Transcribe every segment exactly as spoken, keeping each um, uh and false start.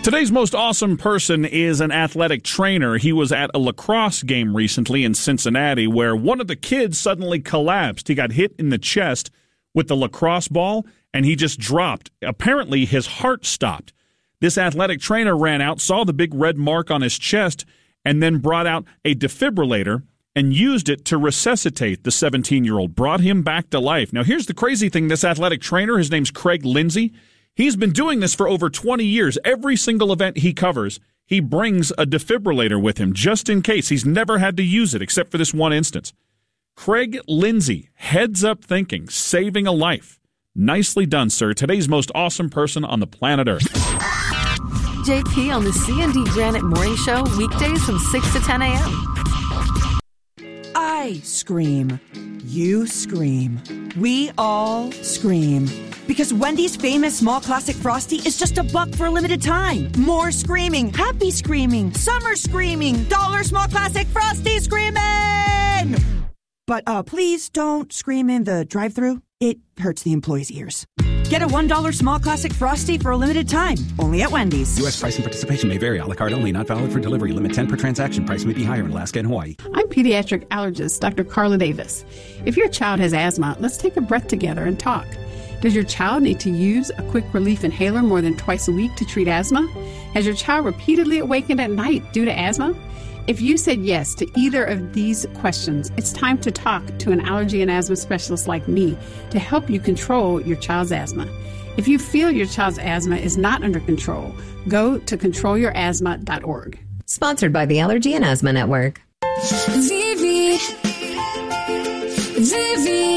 Today's most awesome person is an athletic trainer. He was at a lacrosse game recently in Cincinnati where one of the kids suddenly collapsed. He got hit in the chest with the lacrosse ball, and he just dropped. Apparently, his heart stopped. This athletic trainer ran out, saw the big red mark on his chest, and then brought out a defibrillator and used it to resuscitate the seventeen-year-old, brought him back to life. Now, here's the crazy thing. This athletic trainer, his name's Craig Lindsay. He's been doing this for over twenty years. Every single event he covers, he brings a defibrillator with him just in case. He's never had to use it except for this one instance. Craig Lindsay, heads up thinking, saving a life. Nicely done, sir. Today's most awesome person on the planet Earth. J P on the C and D Granite Morning Show, weekdays from six to ten a.m. I scream. You scream. We all scream. Because Wendy's famous small classic Frosty is just a buck for a limited time. More screaming, happy screaming, summer screaming, dollar small classic Frosty screaming! But uh, please don't scream in the drive-thru. It hurts the employees' ears. Get a one dollar small classic Frosty for a limited time. Only at Wendy's. U S price and participation may vary. A la carte only. Not valid for delivery. Limit ten per transaction. Price may be higher in Alaska and Hawaii. I'm pediatric allergist Doctor Carla Davis. If your child has asthma, let's take a breath together and talk. Does your child need to use a quick relief inhaler more than twice a week to treat asthma? Has your child repeatedly awakened at night due to asthma? If you said yes to either of these questions, it's time to talk to an allergy and asthma specialist like me to help you control your child's asthma. If you feel your child's asthma is not under control, go to control your asthma dot org. Sponsored by the Allergy and Asthma Network. Vivi, Vivi,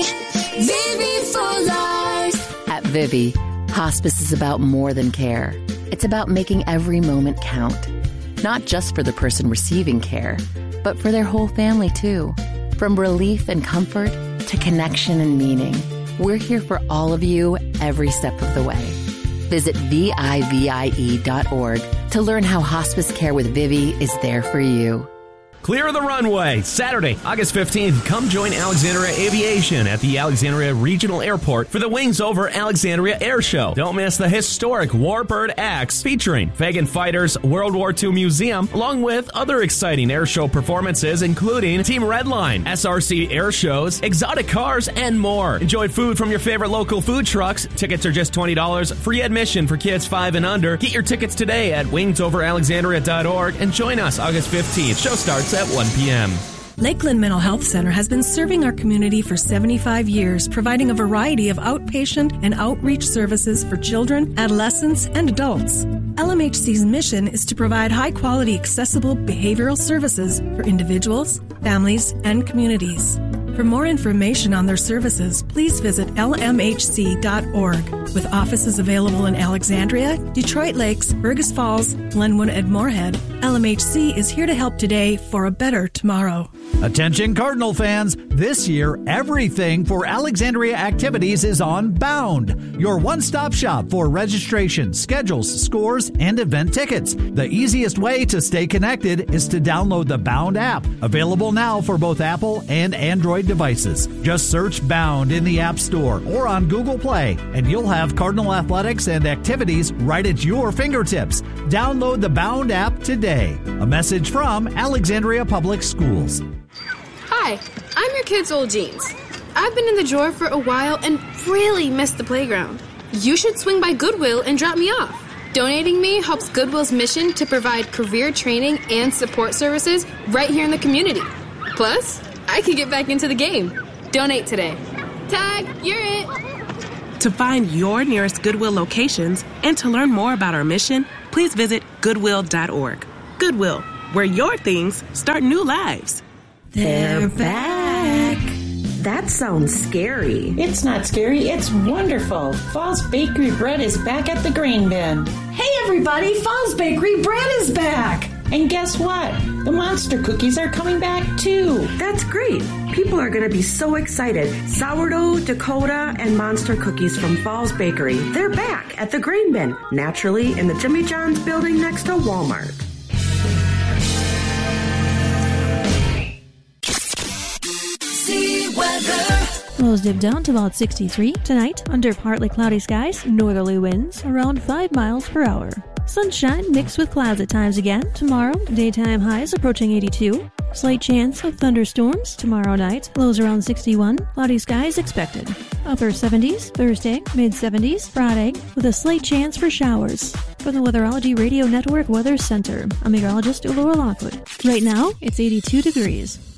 Vivi for life. At Vivi, hospice is about more than care. It's about making every moment count. Not just for the person receiving care, but for their whole family too. From relief and comfort to connection and meaning, we're here for all of you every step of the way. Visit V I V I E dot org to learn how hospice care with Vivi is there for you. Clear the runway. Saturday, August fifteenth, come join Alexandria Aviation at the Alexandria Regional Airport for the Wings Over Alexandria Air Show. Don't miss the historic Warbird acts featuring Fagan Fighters World War Two Museum, along with other exciting air show performances, including Team Redline, S R C air shows, exotic cars, and more. Enjoy food from your favorite local food trucks. Tickets are just twenty dollars. Free admission for kids five and under. Get your tickets today at wings over alexandria dot org and join us August fifteenth. Show starts at one p.m. Lakeland Mental Health Center has been serving our community for seventy-five years, providing a variety of outpatient and outreach services for children, adolescents, and adults. L M H C's mission is to provide high-quality, accessible behavioral services for individuals, families, and communities. For more information on their services, please visit L M H C dot org. With offices available in Alexandria, Detroit Lakes, Fergus Falls, Glenwood, and Moorhead, L M H C is here to help today for a better tomorrow. Attention Cardinal fans, this year everything for Alexandria activities is on Bound, your one-stop shop for registration, schedules, scores, and event tickets. The easiest way to stay connected is to download the Bound app, available now for both Apple and Android devices. Just search Bound in the App Store or on Google Play, and you'll have Cardinal athletics and activities right at your fingertips. Download the Bound app today. A message from Alexandria Public Schools. Hi, I'm your kid's old jeans. I've been in the drawer for a while and really missed the playground. You should swing by Goodwill and drop me off. Donating me helps Goodwill's mission to provide career training and support services right here in the community. Plus, I can get back into the game. Donate today. Tag, you're it. To find your nearest Goodwill locations and to learn more about our mission, please visit goodwill dot org. Goodwill, where your things start new lives. They're back. That sounds scary. It's not scary. It's wonderful. Falls Bakery Bread is back at the grain bin. Hey, everybody. Falls Bakery Bread is back. And guess what? The Monster Cookies are coming back, too. That's great. People are going to be so excited. Sourdough, Dakota, and Monster Cookies from Falls Bakery. They're back at the grain bin, naturally in the Jimmy John's building next to Walmart. See weather. Lows dip down to about sixty-three. Tonight, under partly cloudy skies, northerly winds around five miles per hour. Sunshine mixed with clouds at times again. Tomorrow, daytime highs approaching eighty-two. Slight chance of thunderstorms tomorrow night. Lows around sixty-one. Cloudy skies expected. Upper seventies. Thursday, mid-seventies. Friday, with a slight chance for showers. For the Weatherology Radio Network Weather Center, I'm meteorologist Laura Lockwood. Right now, it's eighty-two degrees.